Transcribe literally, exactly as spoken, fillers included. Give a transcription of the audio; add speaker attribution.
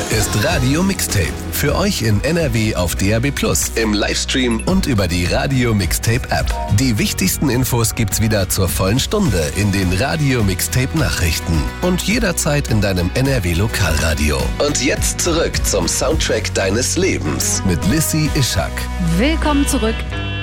Speaker 1: ist Radio Mixtape. Für euch in N R W auf D A B plus, im Livestream und über die Radio Mixtape App. Die wichtigsten Infos gibt's wieder zur vollen Stunde in den Radio Mixtape Nachrichten und jederzeit in deinem N R W Lokalradio. Und jetzt zurück zum Soundtrack deines Lebens mit Lissy Ischak.
Speaker 2: Willkommen zurück